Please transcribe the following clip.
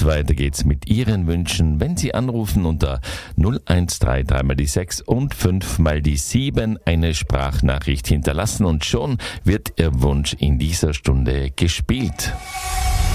Und weiter geht's mit Ihren Wünschen, wenn Sie anrufen unter 013 3 mal die 6 und 5 mal die 7 eine Sprachnachricht hinterlassen und schon wird Ihr Wunsch in dieser Stunde gespielt.